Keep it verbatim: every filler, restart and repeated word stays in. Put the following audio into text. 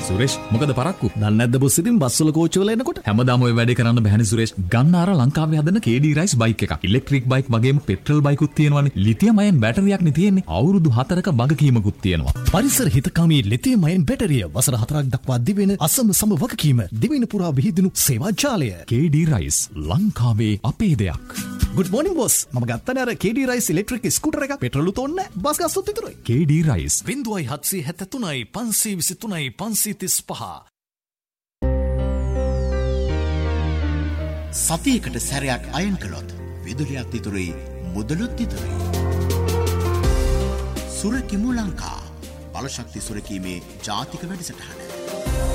සුරේෂ් මොකද පරක්කු? දන්නේ නැද්ද බොස් ඉතින් බස් වල කෝච්චි වල එනකොට හැමදාම ඔය වැඩේ කරන්න බෑනේ සුරේෂ්. ගන්න අර ලංකාවේ හදන කේ ඩී රයිස් බයික් එකක්. ඉලෙක්ට්‍රික් බයික් වගේම පෙට්‍රල් බයිකුත් තියෙනවානේ. ලිතියම් අයන් බැටරියක් නේ තියෙන්නේ. අවුරුදු හතරක වගකීමකුත් තියෙනවා. පරිසර හිතකාමී ලිතියම් අයන් බැටරිය වසර හතරක් දක්වා දිවෙන අසම සම වගකීම දිවින පුරා විහිදුණු සේවා ජාලය. කේ ඩී රයිස් ලංකාවේ අපේ දෙයක්. Good morning boss. මම ගත්තනේ අර කේ ඩී රයිස් ඉලෙක්ට්‍රික් ස්කූටර් එක. පෙට්‍රල් උතෝන්නේ නැහැ. බස් ගස්සොත් විතරයි. කේ ඩී රයිස් රින්දුවයි හත්සිය හැත්තෑ තුනයි පන්සිය විසිතුනයි පන්සිය තිස් පහ. සතියකට සැරයක් අයන් කළොත් විදුලියත් ඉතුරුයි මුදලුත් ඉතුරුයි. සුරකිමු ලංකා බලශක්ති සුරකීමේ ජාතික වැඩසටහන.